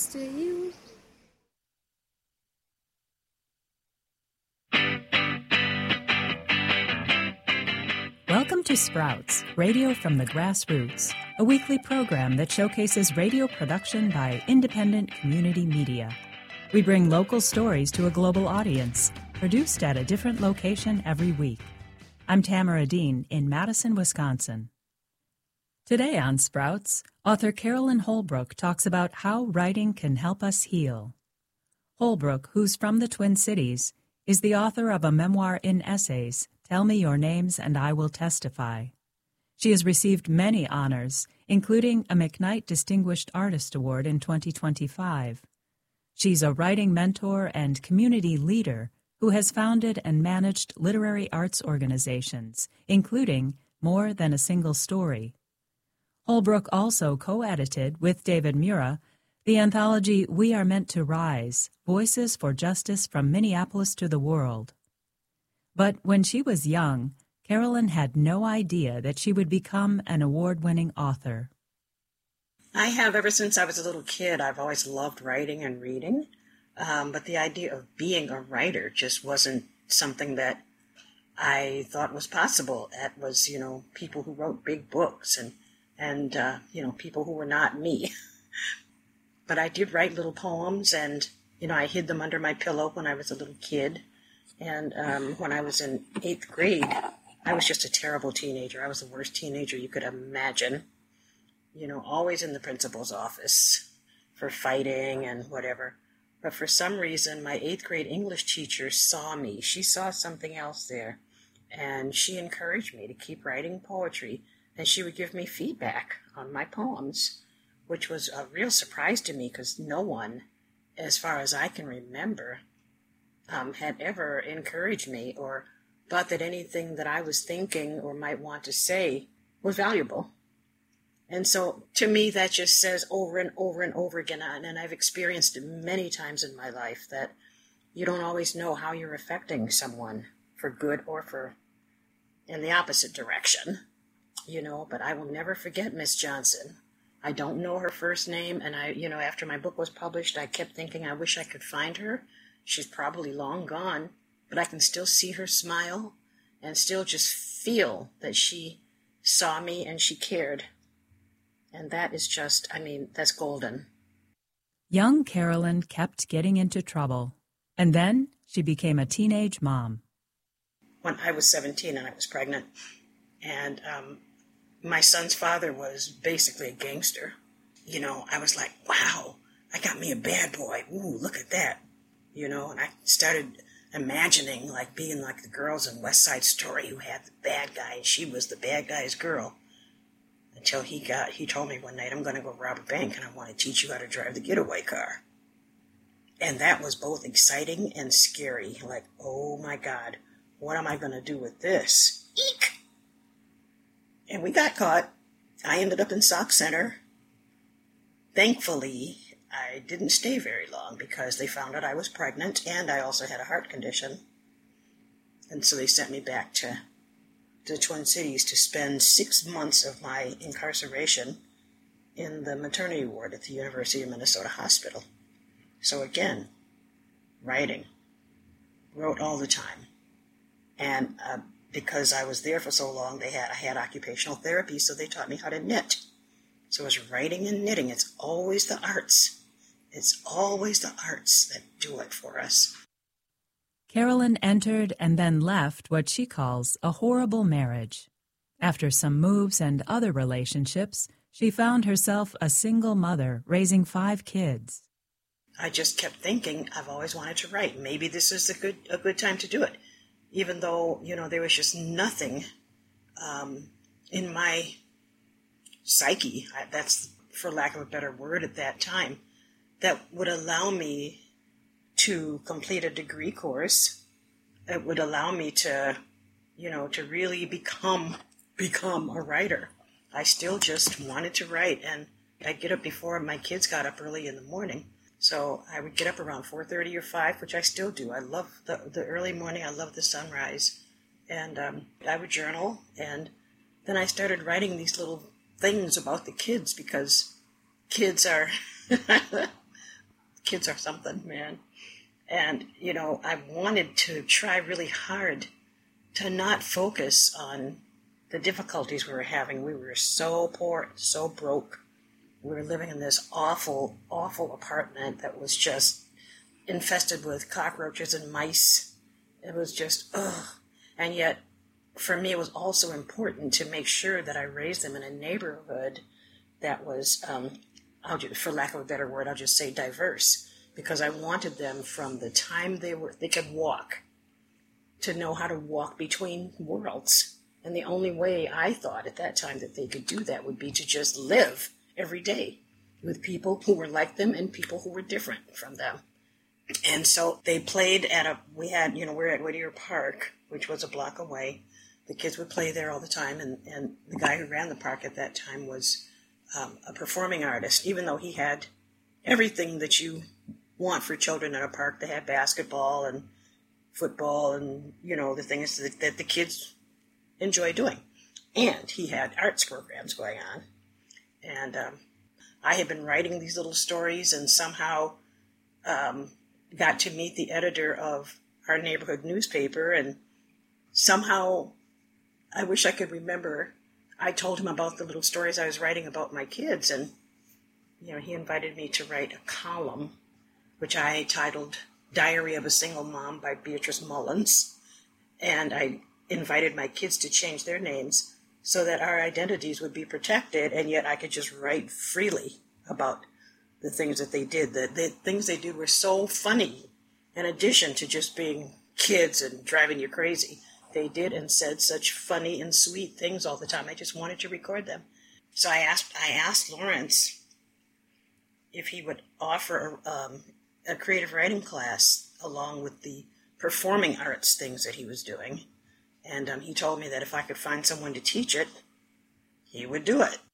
To you. Welcome to Sprouts, Radio from the Grassroots, a weekly program that showcases radio production by independent community media. We bring local stories to a global audience, produced at a different location every week. I'm Tamara Dean in Madison, Wisconsin. Today on Sprouts, author Carolyn Holbrook talks about how writing can help us heal. Holbrook, who's from the Twin Cities, is the author of a memoir in essays, Tell Me Your Names and I Will Testify. She has received many honors, including a McKnight Distinguished Artist Award in 2025. She's a writing mentor and community leader who has founded and managed literary arts organizations, including More Than a Single Story. Holbrook also co-edited with David Mura the anthology We Are Meant to Rise, Voices for Justice from Minneapolis to the World. But when she was young, Carolyn had no idea that she would become an award-winning author. I have ever since I was a little kid. I've always loved writing and reading, but the idea of being a writer just wasn't something that I thought was possible. It was, people who wrote big books and people who were not me. But I did write little poems, and, I hid them under my pillow when I was a little kid. And when I was in 8th grade, I was just a terrible teenager. I was the worst teenager you could imagine. Always in the principal's office for fighting and whatever. But for some reason, my 8th grade English teacher saw me. She saw something else there, and she encouraged me to keep writing poetry. And she would give me feedback on my poems, which was a real surprise to me because no one, as far as I can remember, had ever encouraged me or thought that anything that I was thinking or might want to say was valuable. And so to me, that just says over and over and over again, and I've experienced it many times in my life, that you don't always know how you're affecting someone for good or for in the opposite direction. But I will never forget Miss Johnson. I don't know her first name, and after my book was published, I kept thinking, I wish I could find her. She's probably long gone, but I can still see her smile and still just feel that she saw me and she cared. And that is just, that's golden. Young Carolyn kept getting into trouble, and then she became a teenage mom. When I was 17 and I was pregnant, and my son's father was basically a gangster. I was like, wow, I got me a bad boy. Ooh, look at that. And I started imagining being like the girls in West Side Story who had the bad guy, and she was the bad guy's girl. Until he told me one night, I'm going to go rob a bank, and I want to teach you how to drive the getaway car. And that was both exciting and scary. Like, oh my God, what am I going to do with this? Eek! And we got caught. I ended up in Sauk Center. Thankfully, I didn't stay very long because they found out I was pregnant and I also had a heart condition. And so they sent me back to the Twin Cities to spend 6 months of my incarceration in the maternity ward at the University of Minnesota Hospital. So again, writing. Wrote all the time. And because I was there for so long, I had occupational therapy, so they taught me how to knit. So it was writing and knitting. It's always the arts. It's always the arts that do it for us. Carolyn entered and then left what she calls a horrible marriage. After some moves and other relationships, she found herself a single mother raising 5 kids. I just kept thinking, I've always wanted to write. Maybe this is a good time to do it. Even though, there was just nothing in my psyche, that's for lack of a better word at that time, that would allow me to complete a degree course. It would allow me to, to really become a writer. I still just wanted to write, and I'd get up before my kids got up early in the morning. So I would get up around 4:30 or 5, which I still do. I love the early morning. I love the sunrise. And I would journal. And then I started writing these little things about the kids because kids are kids are something, man. And, I wanted to try really hard to not focus on the difficulties we were having. We were so poor, so broke. We were living in this awful, awful apartment that was just infested with cockroaches and mice. It was just, ugh. And yet, for me, it was also important to make sure that I raised them in a neighborhood that was, for lack of a better word, I'll just say diverse. Because I wanted them from the time they could walk to know how to walk between worlds. And the only way I thought at that time that they could do that would be to just live every day with people who were like them and people who were different from them. And so they played we're at Whittier Park, which was a block away. The kids would play there all the time, and the guy who ran the park at that time was a performing artist, even though he had everything that you want for children in a park. They had basketball and football and, the things that the kids enjoy doing. And he had arts programs going on. And I had been writing these little stories and somehow got to meet the editor of our neighborhood newspaper. And somehow, I wish I could remember, I told him about the little stories I was writing about my kids. And, he invited me to write a column, which I titled Diary of a Single Mom by Beatrice Mullins. And I invited my kids to change their names so that our identities would be protected, and yet I could just write freely about the things that they did. The things they did were so funny, in addition to just being kids and driving you crazy. They did and said such funny and sweet things all the time. I just wanted to record them. So I asked Lawrence if he would offer a creative writing class along with the performing arts things that he was doing. And he told me that if I could find someone to teach it, he would do it.